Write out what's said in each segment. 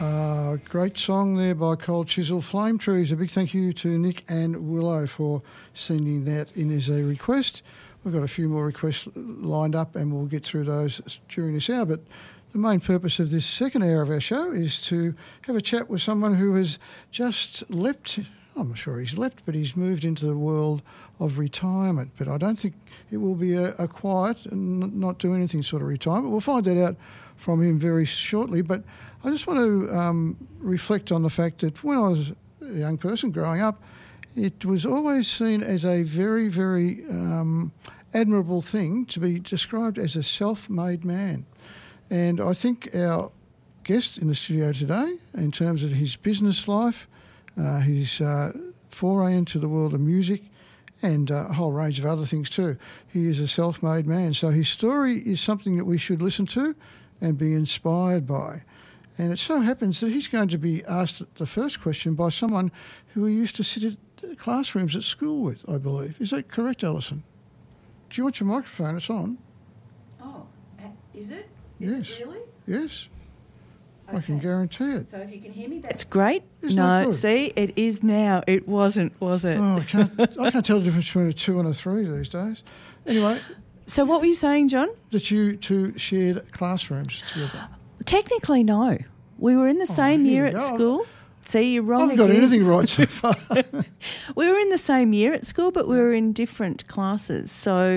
Great song there by Cold Chisel, Flame Trees. A big thank you to Nick and Willow for sending that in as a request. We've got a few more requests lined up and we'll get through those during this hour. But the main purpose of this second hour of our show is to have a chat with someone who has just leapt. I'm not sure he's leapt, but he's moved into the world of retirement. But I don't think it will be a quiet and not do anything sort of retirement. We'll find that out from him very shortly. But I just want to reflect on the fact that when I was a young person growing up, it was always seen as a very, very admirable thing to be described as a self-made man. And I think our guest in the studio today, in terms of his business life, his foray into the world of music and a whole range of other things too, he is a self-made man. So his story is something that we should listen to and be inspired by. And it so happens that he's going to be asked the first question by someone who he used to sit at classrooms at school with, I believe. Is that correct, Alison? Do you want your microphone? It's on. Oh, is it? Is it really? Yes. Okay. I can guarantee it. So if you can hear me, that's great. Isn't that good? See, it is now. It wasn't, was it? Oh, I can't tell the difference between a 2 and a 3 these days. Anyway. So what were you saying, John? That you two shared classrooms together. Technically, no. We were in the same year at school. See, you're wrong I haven't got again. anything right so far. We were in the same year at school, but we were in different classes. So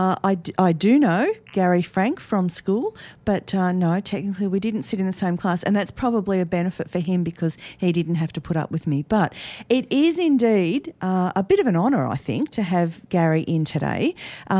I do know Gary Frank from school, but no, technically we didn't sit in the same class, and that's probably a benefit for him because he didn't have to put up with me. But it is indeed a bit of an honour, I think, to have Gary in today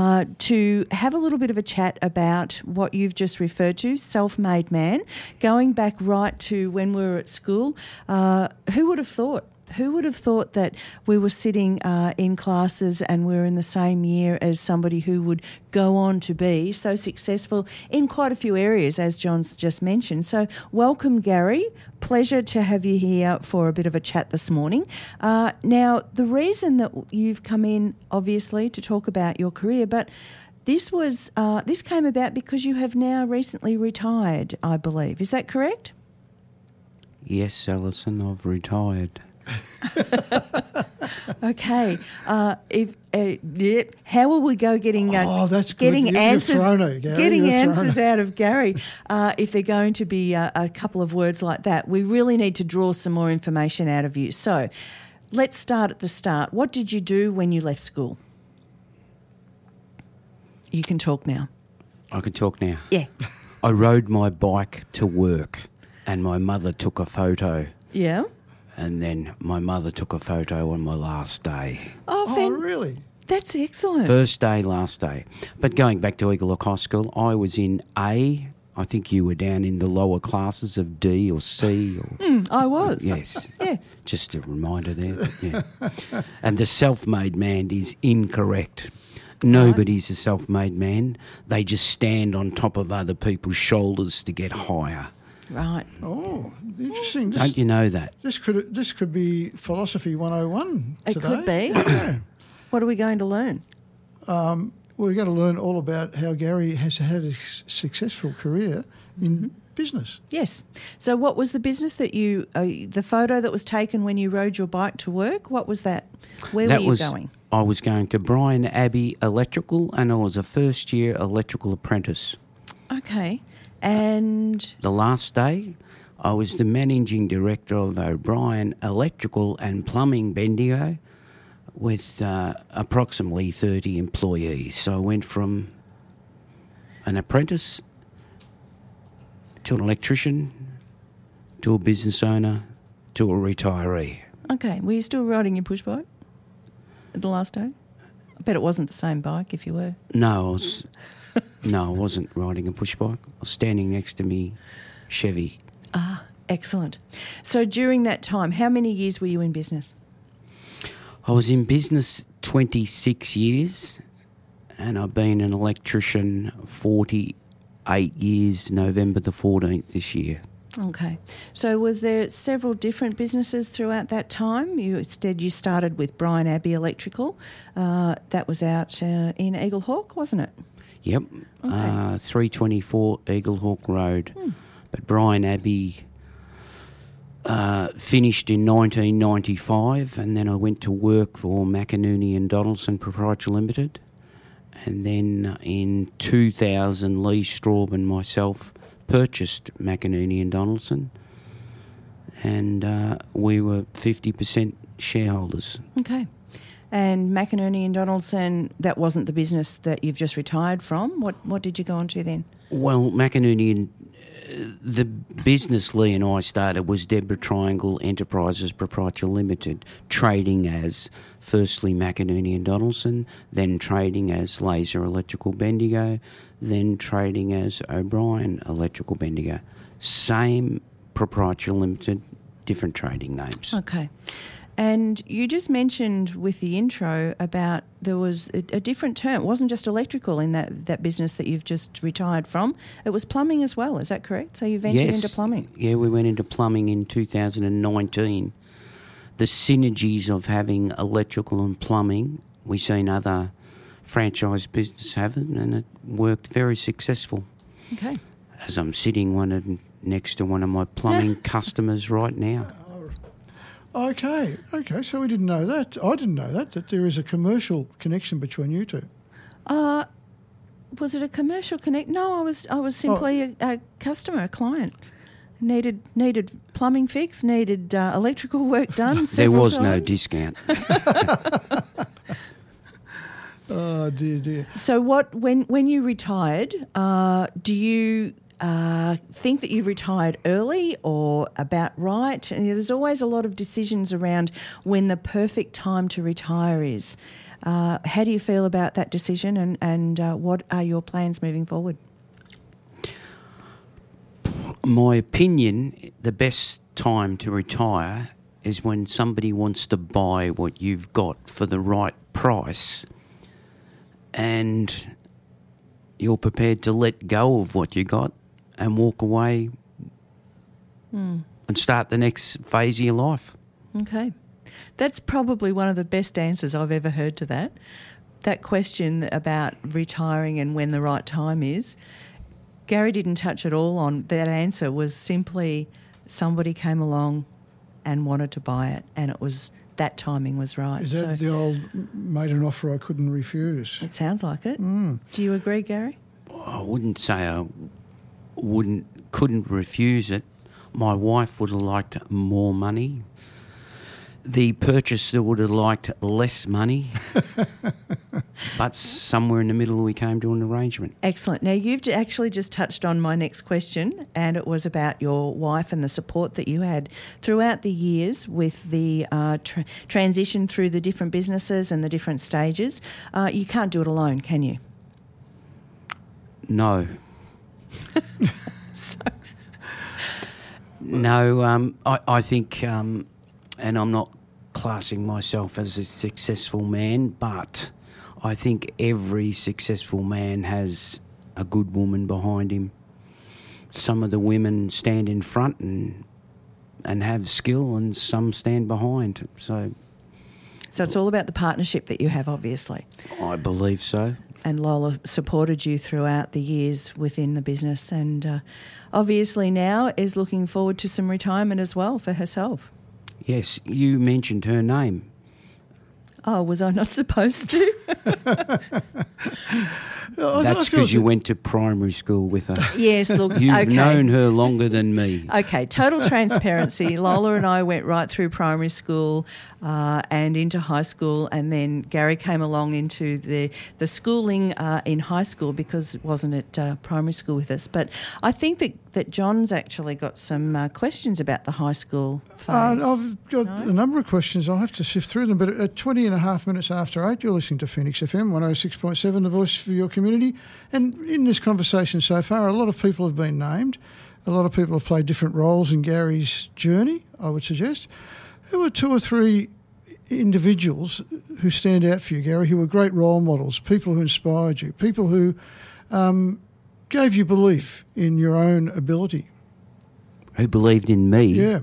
to have a little bit of a chat about what you've just referred to, self-made man, going back right to when we were at school. Who would have thought? Who would have thought that we were sitting in classes and we were in the same year as somebody who would go on to be so successful in quite a few areas, as John's just mentioned. So welcome, Gary. Pleasure to have you here for a bit of a chat this morning. Now, the reason that you've come in, obviously, to talk about your career, but this came about because you have now recently retired, I believe. Is that correct? Yes, Alison, I've retired. Okay. How will we go getting that's good. getting answers? You've thrown it, Gary. Getting answers out of Gary. If they're going to be a couple of words like that, we really need to draw some more information out of you. So, let's start at the start. What did you do when you left school? You can talk now. I can talk now. Yeah. I rode my bike to work. And my mother took a photo. Yeah. And then my mother took a photo on my last day. Oh, really? That's excellent. First day, last day. But going back to Eagle Hawk High School, I was in A. I think you were down in the lower classes of D or C. Or, I was. Yes. Yeah. Just a reminder there. But yeah. And the self-made man is incorrect. Nobody's a self-made man. They just stand on top of other people's shoulders to get higher. Right. Oh, interesting. Don't you know that? This could be Philosophy 101 today. It could be. Yeah. What are we going to learn? We're going to learn all about how Gary has had a successful career in business. Yes. So what was the business that you, the photo that was taken when you rode your bike to work, what was that? Where were you going? I was going to Brian Abbey Electrical, and I was a first-year electrical apprentice. Okay. And the last day, I was the managing director of O'Brien Electrical and Plumbing Bendigo with approximately 30 employees. So I went from an apprentice to an electrician to a business owner to a retiree. Okay. Were you still riding your push bike at the last day? I bet it wasn't the same bike if you were. No, I wasn't riding a push bike. I was standing next to me Chevy. Ah, excellent. So during that time, how many years were you in business? I was in business 26 years and I've been an electrician 48 years, November the 14th this year. Okay. So was there several different businesses throughout that time? You started with Brian Abbey Electrical. That was out in Eagle Hawk, wasn't it? Yep. Okay. 324 Eagle Hawk Road. But Brian Abbey Finished in 1995, and then I went to work for McInerney and Donaldson Proprietary Limited. And then in 2000, Lee Straub and myself purchased McInerney and Donaldson, and we were 50% shareholders. Okay. And McInerney and Donaldson, that wasn't the business that you've just retired from. What did you go on to then? Well, McInerney and the business Lee and I started was Deborah Triangle Enterprises Proprietary Limited, trading as firstly McInerney and Donaldson, then trading as Laser Electrical Bendigo, then trading as O'Brien Electrical Bendigo. Same proprietary limited, different trading names. Okay. And you just mentioned with the intro about there was a different term. It wasn't just electrical in that business that you've just retired from. It was plumbing as well. Is that correct? So you ventured into plumbing. Yeah, we went into plumbing in 2019. The synergies of having electrical and plumbing, we've seen other franchise businesses have it, and it worked very successful. Okay. As I'm sitting next to one of my plumbing customers right now. Okay. So we didn't know that. I didn't know that there is a commercial connection between you two. Was it a commercial connect? No, I was simply a customer, a client. Needed plumbing fix, needed electrical work done. There was times. no discount. Oh dear. So when you retired, do you think that you've retired early or about right? And there's always a lot of decisions around when the perfect time to retire is. How do you feel about that decision, and what are your plans moving forward? My opinion, the best time to retire is when somebody wants to buy what you've got for the right price and you're prepared to let go of what you got and walk away and start the next phase of your life. Okay. That's probably one of the best answers I've ever heard to that. That question about retiring and when the right time is, Gary didn't touch at all on. That answer was simply somebody came along and wanted to buy it, and it was that timing was right. Is that the old made an offer I couldn't refuse? It sounds like it. Do you agree, Gary? I wouldn't say I couldn't refuse it. My wife would have liked more money. The purchaser would have liked less money. But somewhere in the middle we came to an arrangement. Excellent. Now, you've actually just touched on my next question, and it was about your wife and the support that you had throughout the years with the transition through the different businesses and the different stages. You can't do it alone, can you? No. No, I think, and I'm not classing myself as a successful man, but I think every successful man has a good woman behind him. Some of the women stand in front and have skill, and some stand behind. So it's all about the partnership that you have, obviously. I believe so. And Lola supported you throughout the years within the business, and obviously now is looking forward to some retirement as well for herself. Yes, you mentioned her name. Oh, was I not supposed to? That's because you went to primary school with her. Yes, look, You've known her longer than me. Okay, total transparency. Lola and I went right through primary school and into high school, and then Gary came along into the schooling in high school because it wasn't at primary school with us. But I think that John's actually got some questions about the high school phase. I've got a number of questions. I'll have to sift through them. But at 20 and a half minutes after 8, you're listening to Phoenix FM 106.7, the voice for your community. And in this conversation so far, a lot of people have been named. A lot of people have played different roles in Gary's journey, I would suggest. Who are 2 or 3 individuals who stand out for you, Gary, who were great role models, people who inspired you, people who gave you belief in your own ability? Who believed in me? Yeah.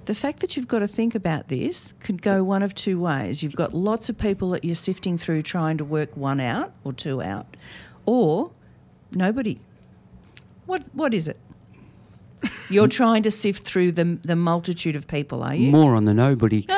The fact that you've got to think about this could go one of two ways. You've got lots of people that you're sifting through trying to work one out or two out, or nobody. What is it? You're trying to sift through the multitude of people, are you? More on the nobody.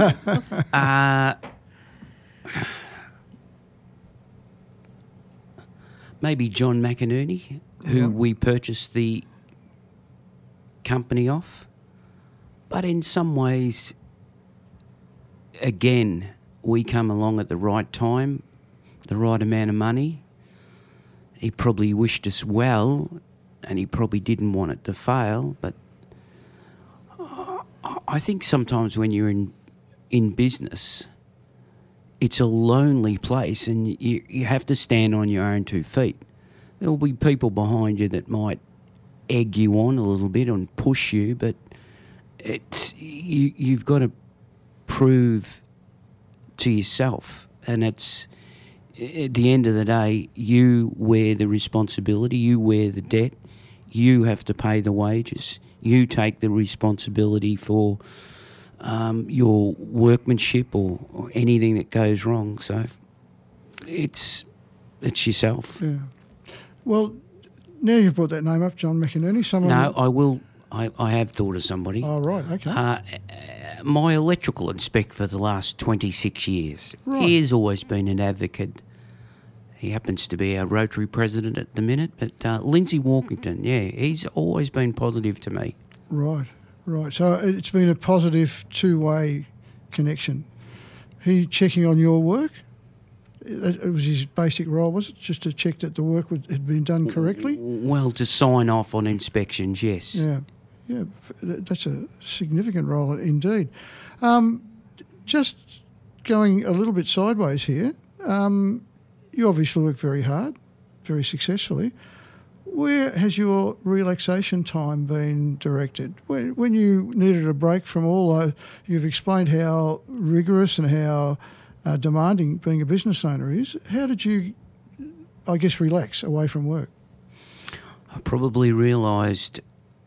Maybe John McInerney, who we purchased the company off. But in some ways, again, we come along at the right time, the right amount of money. He probably wished us well, and he probably didn't want it to fail. But I think sometimes when you're in business, it's a lonely place, and you have to stand on your own 2 feet. There will be people behind you that might egg you on a little bit and push you, but you've got to prove to yourself, and it's at the end of the day, you wear the responsibility, you wear the debt, you have to pay the wages, you take the responsibility for your workmanship or anything that goes wrong. So it's yourself. Yeah. Well, now you've brought that name up, John McInerney. No, I will. I have thought of somebody. Oh, right, okay. My electrical inspector for the last 26 years. Right. He has always been an advocate. He happens to be our Rotary president at the minute, but Lindsay Walkington, he's always been positive to me. Right. So it's been a positive two-way connection. He checking on your work? It was his basic role, was it? Just to check that the work had been done correctly? Well, to sign off on inspections, yes. Yeah, that's a significant role indeed. Just going a little bit sideways here, you obviously work very hard, very successfully. Where has your relaxation time been directed? When you needed a break from all, you've explained how rigorous and how demanding being a business owner is. How did you, I guess, relax away from work? I probably realised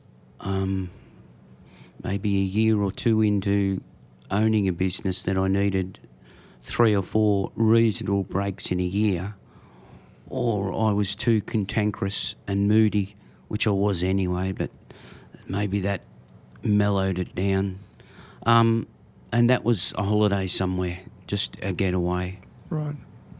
maybe a year or two into owning a business that I needed 3 or 4 reasonable breaks in a year, or I was too cantankerous and moody, which I was anyway, but maybe that mellowed it down. And that was a holiday somewhere, just a getaway. Right.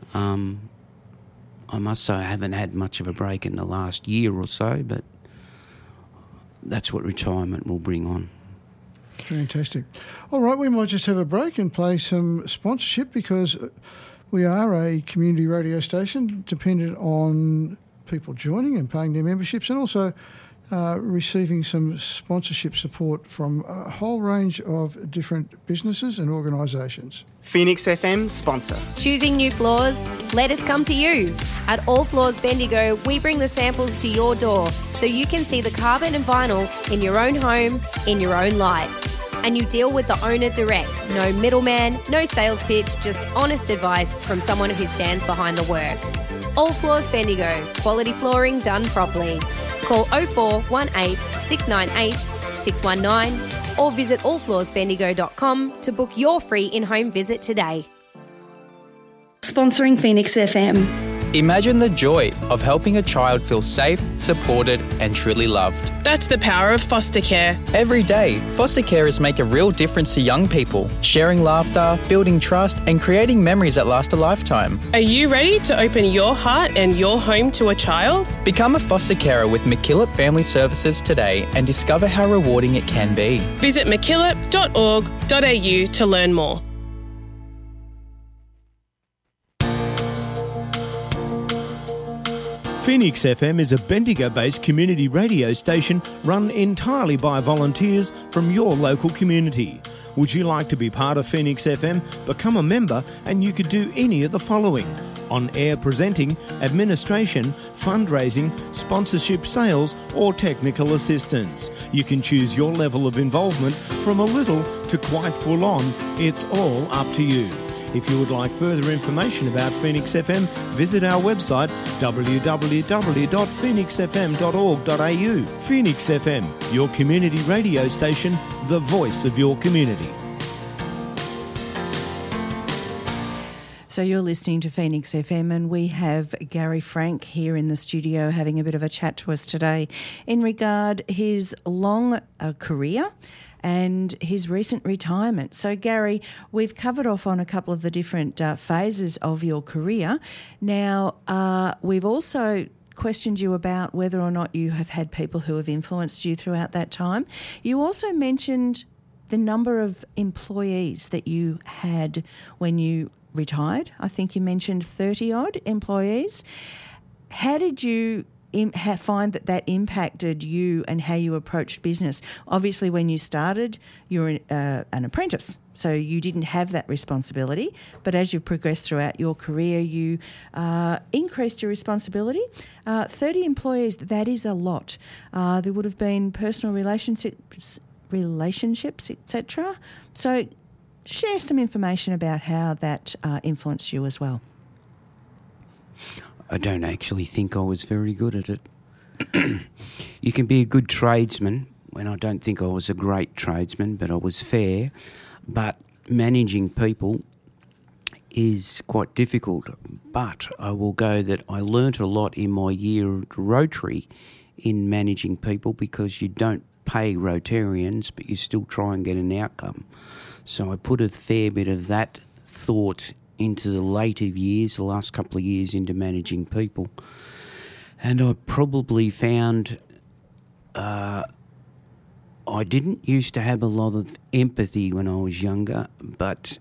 I must say I haven't had much of a break in the last year or so, but that's what retirement will bring on. Fantastic. All right, we might just have a break and play some sponsorship, because we are a community radio station dependent on people joining and paying their memberships, and also receiving some sponsorship support from a whole range of different businesses and organisations. Phoenix FM sponsor. Choosing new floors? Let us come to you. At All Floors Bendigo, we bring the samples to your door so you can see the carpet and vinyl in your own home, in your own light. And you deal with the owner direct. No middleman, no sales pitch, just honest advice from someone who stands behind the work. All Floors Bendigo. Quality flooring done properly. Call 0418 698 619 or visit allfloorsbendigo.com to book your free in-home visit today. Sponsoring Phoenix FM. Imagine the joy of helping a child feel safe, supported and truly loved. That's the power of foster care. Every day, foster carers make a real difference to young people, sharing laughter, building trust and creating memories that last a lifetime. Are you ready to open your heart and your home to a child? Become a foster carer with MacKillop Family Services today and discover how rewarding it can be. Visit mackillop.org.au to learn more. Phoenix FM is a Bendigo-based community radio station run entirely by volunteers from your local community. Would you like to be part of Phoenix FM? Become a member and you could do any of the following: on-air presenting, administration, fundraising, sponsorship, sales or technical assistance. You can choose your level of involvement from a little to quite full on. It's all up to you. If you would like further information about Phoenix FM, visit our website www.phoenixfm.org.au. Phoenix FM, your community radio station, the voice of your community. So you're listening to Phoenix FM, and we have Gary Frank here in the studio having a bit of a chat to us today in regard his long career and his recent retirement. So Gary, we've covered off on a couple of the different phases of your career. Now, we've also questioned you about whether or not you have had people who have influenced you throughout that time. You also mentioned the number of employees that you had when you retired. I think you mentioned 30-odd employees. How did you find that impacted you and how you approached business? Obviously, when you started, you were an apprentice, so you didn't have that responsibility. But as you've progressed throughout your career, you increased your responsibility. 30 employees, that is a lot. There would have been personal relationships, etc. So share some information about how that influenced you as well. I don't actually think I was very good at it. You can be a good tradesman, and I don't think I was a great tradesman, but I was fair. But managing people is quite difficult. But I will go that I learnt a lot in my year at Rotary in managing people, because you don't pay Rotarians, but you still try and get an outcome. So I put a fair bit of that thought into the later years, the last couple of years, into managing people. And I probably found I didn't used to have a lot of empathy when I was younger, but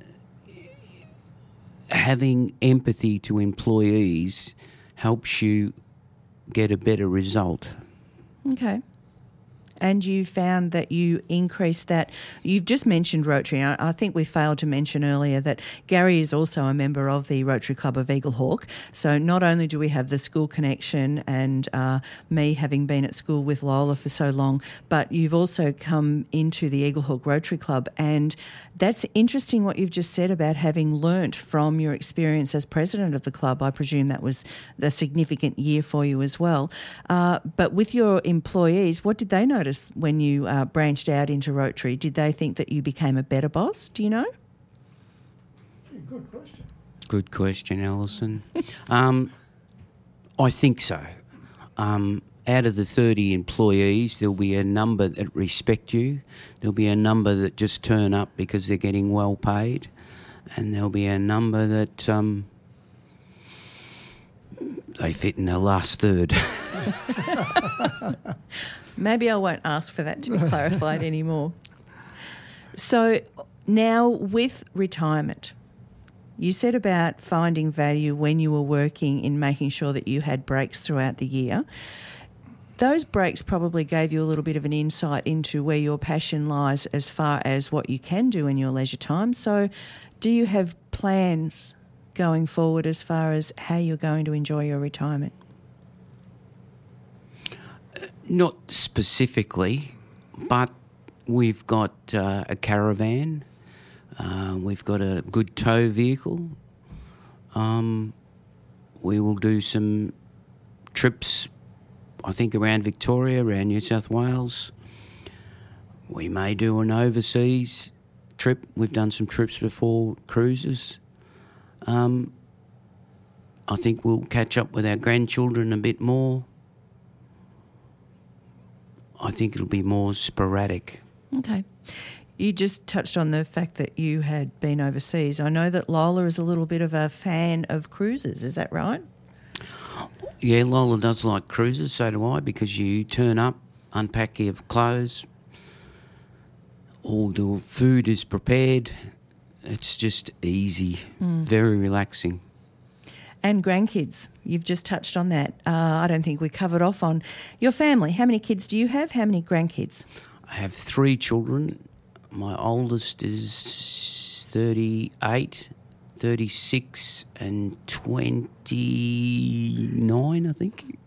having empathy to employees helps you get a better result. Okay. And you found that you increased that. You've just mentioned Rotary. I think we failed to mention earlier that Gary is also a member of the Rotary Club of Eaglehawk. So not only do we have the school connection and me having been at school with Lola for so long, but you've also come into the Eaglehawk Rotary Club. And that's interesting what you've just said about having learnt from your experience as president of the club. I presume that was a significant year for you as well. But with your employees, what did they notice when you branched out into Rotary? Did they think that you became a better boss? Do you know? Good question. Good question, Alison. I think so. Out of the 30 employees, there'll be a number that respect you. There'll be a number that just turn up because they're getting well paid. And there'll be a number that they fit in the last third. Maybe I won't ask for that to be clarified anymore. So now with retirement, you said about finding value when you were working in making sure that you had breaks throughout the year. Those breaks probably gave you a little bit of an insight into where your passion lies as far as what you can do in your leisure time. So do you have plans going forward as far as how you're going to enjoy your retirement? Not specifically, but we've got a caravan. We've got a good tow vehicle. We will do some trips, I think, around Victoria, around New South Wales. We may do an overseas trip. We've done some trips before, cruises. I think we'll catch up with our grandchildren a bit more. I think it'll be more sporadic. Okay. You just touched on the fact that you had been overseas. I know that Lola is a little bit of a fan of cruises. Is that right? Yeah, Lola does like cruises, so do I, because you turn up, unpack your clothes, all the food is prepared. It's just easy, very relaxing. And grandkids, you've just touched on that. I don't think we covered off on your family. How many kids do you have? How many grandkids? I have 3 children. My oldest is 38, 36 and 29, I think.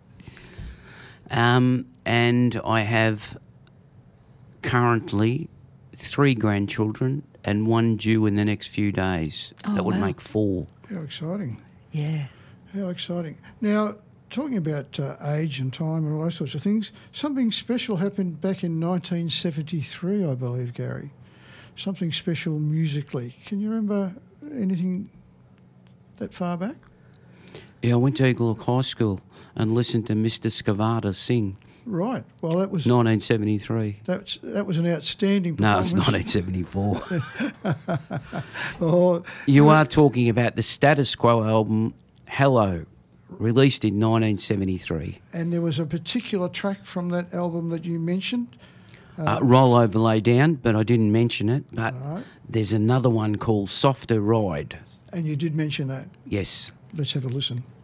And I have currently 3 grandchildren and 1 due in the next few days. Oh, that would wow. make 4. How exciting. Yeah. How exciting. Now, talking about age and time and all those sorts of things, something special happened back in 1973, I believe, Gary. Something special musically. Can you remember anything that far back? Yeah, I went to Eagle Hawk High School and listened to Mr. Scavata sing. Right. Well, that was 1973. That was an outstanding No, performance. it's 1974. Oh, You are talking about the Status Quo album, Hello, released in 1973. and there was a particular track from that album that you mentioned. Roll Over Lay Down, but I didn't mention it. But Right. there's another one called Softer Ride. And you did mention that. Yes. Let's have a listen.